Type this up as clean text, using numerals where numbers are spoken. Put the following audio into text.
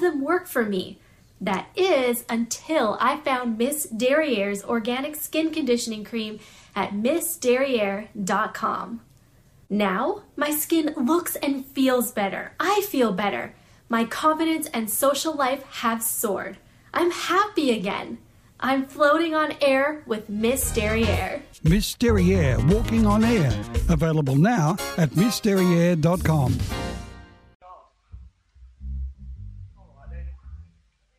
them work for me. That is, until I found Miss Derriere's organic skin conditioning cream at missderriere.com. Now, my skin looks and feels better. I feel better. My confidence and social life have soared. I'm happy again. I'm floating on air with Miss Derriere. Miss Derriere, walking on air. Available now at missderriere.com.